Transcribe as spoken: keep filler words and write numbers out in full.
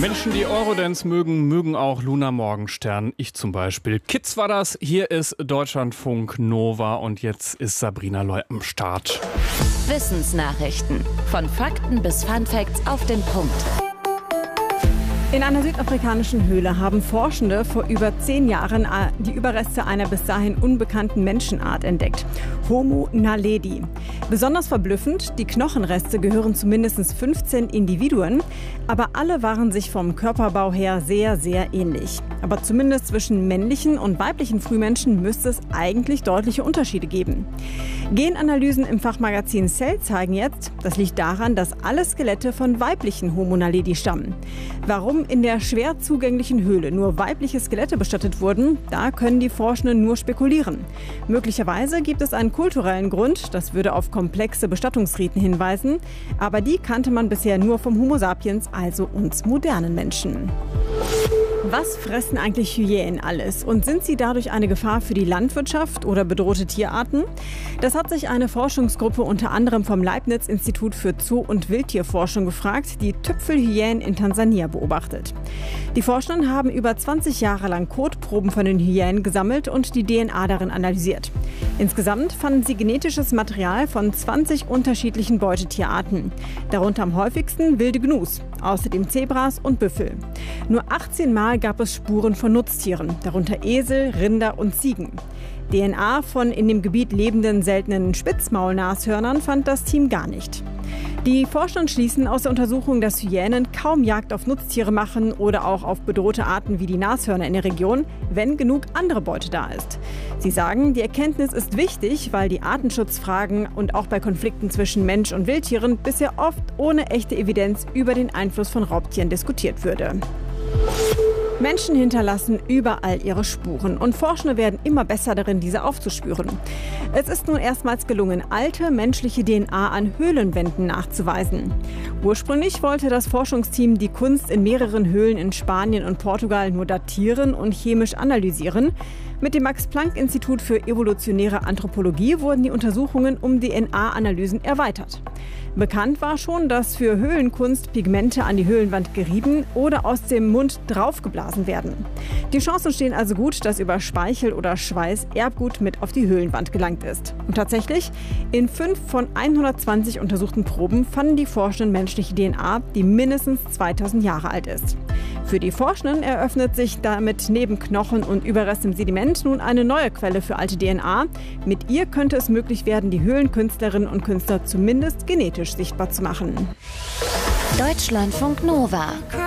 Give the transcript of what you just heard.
Menschen, die Eurodance mögen, mögen auch Luna Morgenstern. Ich zum Beispiel. Kids war das. Hier ist Deutschlandfunk Nova und jetzt ist Sabrina Loy am Start. Wissensnachrichten. Von Fakten bis Funfacts auf den Punkt. In einer südafrikanischen Höhle haben Forschende vor über zehn Jahren die Überreste einer bis dahin unbekannten Menschenart entdeckt. Homo naledi. Besonders verblüffend, die Knochenreste gehören zu mindestens fünfzehn Individuen, aber alle waren sich vom Körperbau her sehr, sehr ähnlich. Aber zumindest zwischen männlichen und weiblichen Frühmenschen müsste es eigentlich deutliche Unterschiede geben. Genanalysen im Fachmagazin Cell zeigen jetzt, das liegt daran, dass alle Skelette von weiblichen Homo naledi stammen. Warum in der schwer zugänglichen Höhle nur weibliche Skelette bestattet wurden, da können die Forschenden nur spekulieren. Möglicherweise gibt es einen kulturellen Grund, das würde auf komplexe Bestattungsriten hinweisen, aber die kannte man bisher nur vom Homo sapiens, also uns modernen Menschen. Was fressen eigentlich Hyänen alles? Und sind sie dadurch eine Gefahr für die Landwirtschaft oder bedrohte Tierarten? Das hat sich eine Forschungsgruppe unter anderem vom Leibniz-Institut für Zoo- und Wildtierforschung gefragt, die Tüpfelhyänen in Tansania beobachtet. Die Forschenden haben über zwanzig Jahre lang Kotproben von den Hyänen gesammelt und die D N A darin analysiert. Insgesamt fanden sie genetisches Material von zwanzig unterschiedlichen Beutetierarten. Darunter am häufigsten wilde Gnus, außerdem Zebras und Büffel. Nur achtzehn Mal gab es Spuren von Nutztieren, darunter Esel, Rinder und Ziegen. D N A von in dem Gebiet lebenden seltenen Spitzmaulnashörnern fand das Team gar nicht. Die Forscher schließen aus der Untersuchung, dass Hyänen kaum Jagd auf Nutztiere machen oder auch auf bedrohte Arten wie die Nashörner in der Region, wenn genug andere Beute da ist. Sie sagen, die Erkenntnis ist wichtig, weil die Artenschutzfragen und auch bei Konflikten zwischen Mensch und Wildtieren bisher oft ohne echte Evidenz über den Einfluss von Raubtieren diskutiert würde. Menschen hinterlassen überall ihre Spuren und Forschende werden immer besser darin, diese aufzuspüren. Es ist nun erstmals gelungen, alte menschliche D N A an Höhlenwänden nachzuweisen. Ursprünglich wollte das Forschungsteam die Kunst in mehreren Höhlen in Spanien und Portugal nur datieren und chemisch analysieren. Mit dem Max-Planck-Institut für evolutionäre Anthropologie wurden die Untersuchungen um D N A-Analysen erweitert. Bekannt war schon, dass für Höhlenkunst Pigmente an die Höhlenwand gerieben oder aus dem Mund draufgeblasen werden. Die Chancen stehen also gut, dass über Speichel oder Schweiß Erbgut mit auf die Höhlenwand gelangt ist. Und tatsächlich, in fünf von hundertzwanzig untersuchten Proben fanden die Forschenden menschliche D N A, die mindestens zweitausend Jahre alt ist. Für die Forschenden eröffnet sich damit neben Knochen und Überrest im Sediment nun eine neue Quelle für alte D N A. Mit ihr könnte es möglich werden, die Höhlenkünstlerinnen und Künstler zumindest genetisch sichtbar zu machen. Deutschlandfunk Nova.